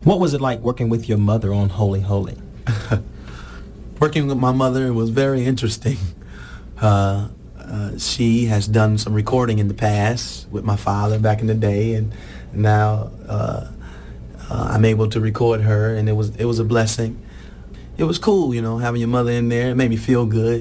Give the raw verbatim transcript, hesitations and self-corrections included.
What was it like working with your mother on Holy Holy? Working with my mother was very interesting. Uh, uh, she has done some recording in the past with my father back in the day, and now uh, uh, I'm able to record her, and it was it was a blessing. It was cool, you know, having your mother in there. It made me feel good.